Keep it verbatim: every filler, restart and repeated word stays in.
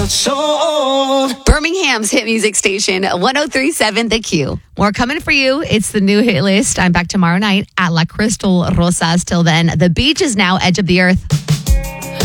Birmingham's hit music station, one oh three point seven The Q. More coming for you. It's the new hit list. I'm back tomorrow night at La Crystal Rosas. Till then, the beach is now edge of the earth.